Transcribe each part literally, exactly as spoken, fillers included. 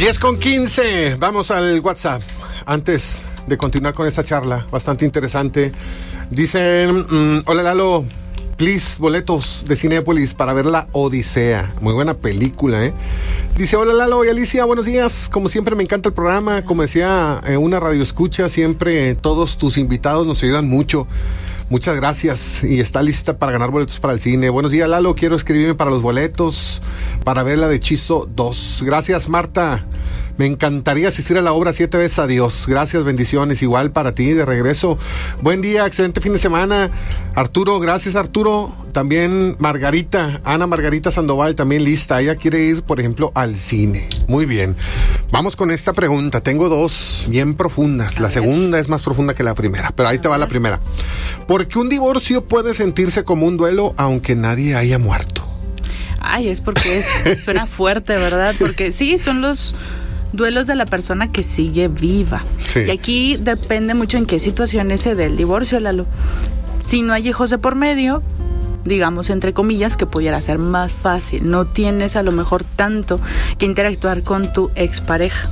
diez con quince, vamos al WhatsApp. Antes de continuar con esta charla, bastante interesante. Dicen, mmm, hola Lalo, please, boletos de Cinépolis para ver La Odisea. Muy buena película, ¿eh? Dice, hola Lalo y Alicia, buenos días. Como siempre me encanta el programa. Como decía eh, una radio escucha, siempre todos tus invitados nos ayudan mucho. Muchas gracias. Y está lista para ganar boletos para el cine. Buenos días, Lalo. Quiero escribirme para los boletos para ver la de Hechizo dos. Gracias, Marta. Me encantaría asistir a la obra Siete veces a Dios. Gracias, bendiciones. Igual para ti, de regreso. Buen día, excelente fin de semana. Arturo, gracias, Arturo. También Margarita, Ana Margarita Sandoval, también lista. Ella quiere ir, por ejemplo, al cine. Muy bien. Vamos con esta pregunta. Tengo dos bien profundas. La segunda es más profunda que la primera, pero ahí te va la primera. ¿Por qué un divorcio puede sentirse como un duelo aunque nadie haya muerto? Ay, es porque es, suena fuerte, ¿verdad? Porque sí, son los duelos de la persona que sigue viva. Sí. Y aquí depende mucho en qué situaciones se dé el divorcio, Lalo. Si no hay hijos de por medio, digamos entre comillas, que pudiera ser más fácil. No tienes a lo mejor tanto que interactuar con tu expareja.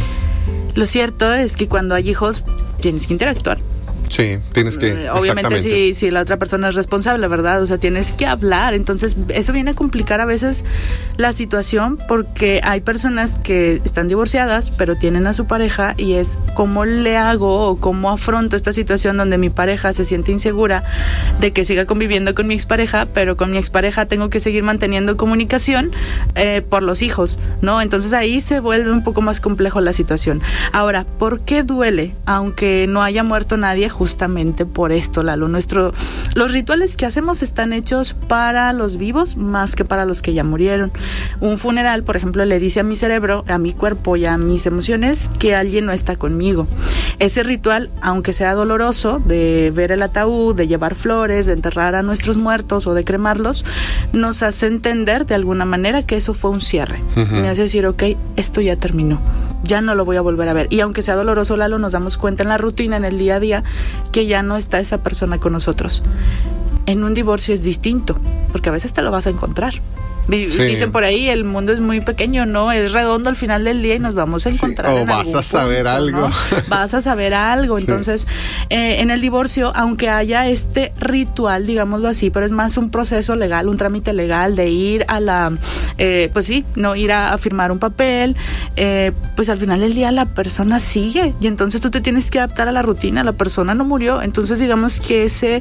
Lo cierto es que cuando hay hijos tienes que interactuar. Sí, tienes que... Obviamente si, si la otra persona es responsable, ¿verdad? O sea, tienes que hablar. Entonces, eso viene a complicar a veces la situación porque hay personas que están divorciadas, pero tienen a su pareja y es cómo le hago o cómo afronto esta situación donde mi pareja se siente insegura de que siga conviviendo con mi expareja, pero con mi expareja tengo que seguir manteniendo comunicación eh, por los hijos, ¿no? Entonces, ahí se vuelve un poco más complejo la situación. Ahora, ¿por qué duele? Aunque no haya muerto nadie, justamente por esto, Lalo. Nuestro, los rituales que hacemos están hechos para los vivos más que para los que ya murieron. Un funeral, por ejemplo, le dice a mi cerebro, a mi cuerpo y a mis emociones que alguien no está conmigo. Ese ritual, aunque sea doloroso, de ver el ataúd, de llevar flores, de enterrar a nuestros muertos o de cremarlos, nos hace entender de alguna manera que eso fue un cierre. Uh-huh. Me hace decir, ok, esto ya terminó. Ya no lo voy a volver a ver. Y aunque sea doloroso, Lalo, nos damos cuenta en la rutina, en el día a día, que ya no está esa persona con nosotros. En un divorcio es distinto, porque a veces te lo vas a encontrar. Sí. Dicen por ahí, el mundo es muy pequeño, ¿no? Es redondo al final del día y nos vamos a encontrar. Sí. O en vas a saber punto, algo. ¿No? Vas a saber algo. Entonces, sí. eh, en el divorcio, aunque haya este ritual, digámoslo así, pero es más un proceso legal, un trámite legal de ir a la, eh, pues sí, no ir a, a firmar un papel, eh, pues al final del día la persona sigue y entonces tú te tienes que adaptar a la rutina, la persona no murió. Entonces, digamos que ese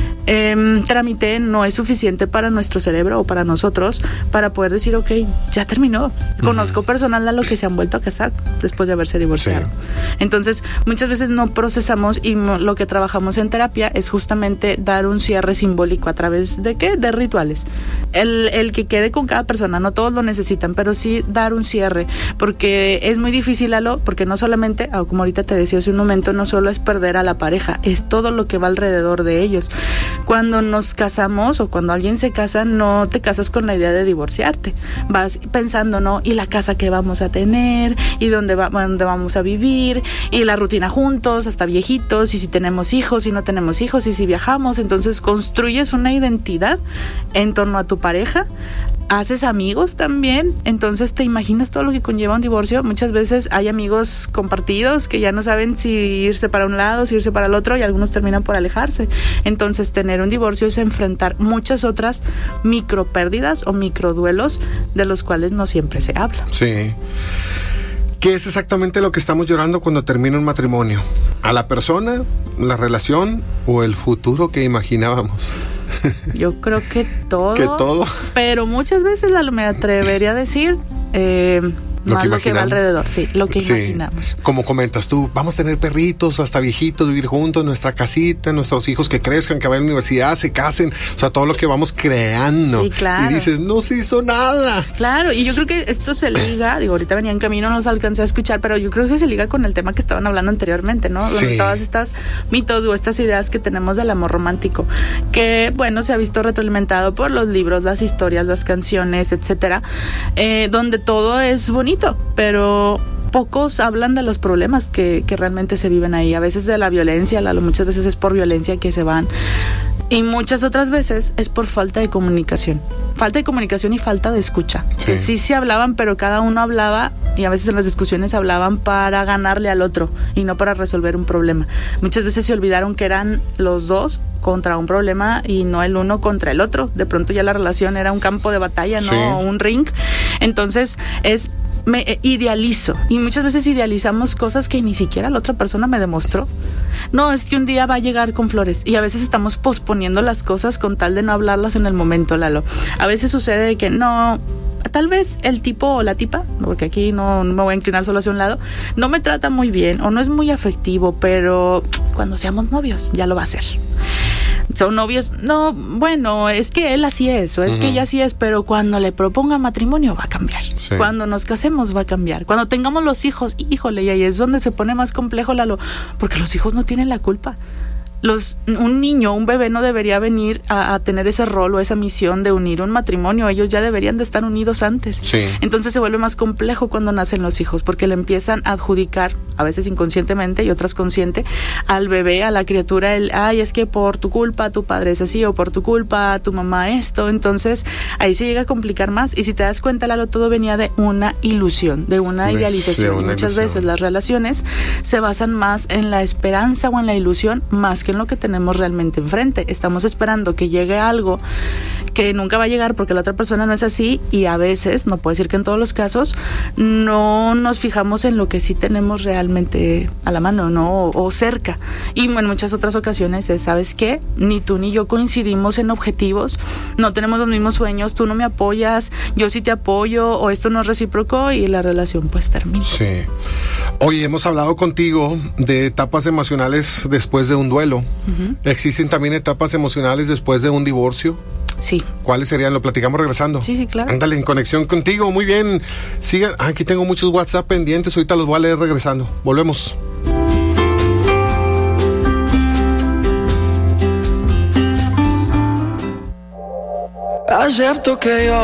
eh, trámite no es suficiente para nuestro cerebro o para nosotros para poder decir, ok, ya terminó. Uh-huh. Conozco personas a lo que se han vuelto a casar después de haberse divorciado. Sí. Entonces, muchas veces no procesamos y no, lo que trabajamos en terapia es justamente dar un cierre simbólico a través de ¿qué? De rituales. El, el que quede con cada persona, no todos lo necesitan, pero sí dar un cierre, porque es muy difícil, Lalo, porque no solamente, como ahorita te decía hace un momento, no solo es perder a la pareja, es todo lo que va alrededor de ellos. Cuando nos casamos o cuando alguien se casa, no te casas con la idea de divorciarte, vas pensando, ¿no? Y la casa que vamos a tener, y dónde, va, dónde vamos a vivir, y la rutina juntos, hasta viejitos, y si tenemos hijos, y no tenemos hijos, y si viajamos. Entonces construyes una identidad en torno a tu pareja, haces amigos también, entonces te imaginas todo lo que conlleva un divorcio. Muchas veces hay amigos compartidos que ya no saben si irse para un lado, si irse para el otro, y algunos terminan por alejarse. Entonces tener un divorcio es enfrentar muchas otras micro pérdidas o micro duelos de los cuales no siempre se habla. Sí. ¿Qué es exactamente lo que estamos llorando cuando termina un matrimonio? ¿A la persona, la relación o el futuro que imaginábamos? Yo creo que todo. ¿Que todo? Pero muchas veces la, me atrevería a decir... Eh, Lo más que lo que va alrededor, sí, lo que sí. imaginamos. Como comentas tú, vamos a tener perritos hasta viejitos, vivir juntos, nuestra casita, nuestros hijos que crezcan, que vayan a la universidad, se casen, o sea, todo lo que vamos creando. Sí, claro. Y dices, no se hizo nada. Claro, y yo creo que esto se liga, digo, ahorita venía en camino, no los alcancé a escuchar, pero yo creo que se liga con el tema que estaban hablando anteriormente, ¿no? Sí. Todas estas mitos o estas ideas que tenemos del amor romántico, que, bueno, se ha visto retroalimentado por los libros, las historias, las canciones, etcétera, eh, donde todo es bonito, pero pocos hablan de los problemas que, que realmente se viven ahí. A veces de la violencia, la, muchas veces es por violencia que se van. Y muchas otras veces es por falta de comunicación. Falta de comunicación y falta de escucha. Sí. Que sí se hablaban, pero cada uno hablaba, y a veces en las discusiones hablaban para ganarle al otro y no para resolver un problema. Muchas veces se olvidaron que eran los dos contra un problema y no el uno contra el otro. De pronto ya la relación era un campo de batalla, ¿no? Sí. Un ring. Entonces es... me idealizo, y muchas veces idealizamos cosas que ni siquiera la otra persona me demostró. No, es que un día va a llegar con flores, y a veces estamos posponiendo las cosas con tal de no hablarlas en el momento, Lalo. A veces sucede que no, tal vez el tipo o la tipa, porque aquí no, no me voy a inclinar solo hacia un lado, no me trata muy bien o no es muy afectivo, pero cuando seamos novios ya lo va a hacer. Son novios, no, bueno, es que él así es, o es uh-huh. que ella así es, pero cuando le proponga matrimonio va a cambiar. Sí. Cuando nos casemos va a cambiar. Cuando tengamos los hijos, híjole, y ahí es donde se pone más complejo, Lalo, porque los hijos no tienen la culpa. Los, un niño, un bebé no debería venir a, a tener ese rol o esa misión de unir un matrimonio. Ellos ya deberían de estar unidos antes. Sí. Entonces se vuelve más complejo cuando nacen los hijos, porque le empiezan a adjudicar, a veces inconscientemente y otras consciente, al bebé, a la criatura, el, ay, es que por tu culpa tu padre es así, o por tu culpa tu mamá esto. Entonces ahí se llega a complicar más. Y si te das cuenta, Lalo, todo venía de una ilusión, de una pues, idealización. Sí, una y muchas ilusión. Veces las relaciones se basan más en la esperanza o en la ilusión, más que en lo que tenemos realmente enfrente. Estamos esperando que llegue algo que nunca va a llegar porque la otra persona no es así, y a veces, no puedo decir que en todos los casos, no nos fijamos en lo que sí tenemos realmente a la mano, ¿no? O, o cerca. Y en muchas otras ocasiones es, ¿sabes qué? Ni tú ni yo coincidimos en objetivos, no tenemos los mismos sueños, tú no me apoyas, yo sí te apoyo, o esto no es recíproco, y la relación pues termina. Sí. Oye, hemos hablado contigo de etapas emocionales después de un duelo. Uh-huh. ¿Existen también etapas emocionales después de un divorcio? Sí. ¿Cuáles serían? Lo platicamos regresando. Sí, sí, claro. Ándale, en conexión contigo. Muy bien. Sigan. Ah, aquí tengo muchos WhatsApp pendientes. Ahorita los voy a leer regresando. Volvemos. Acepto que yo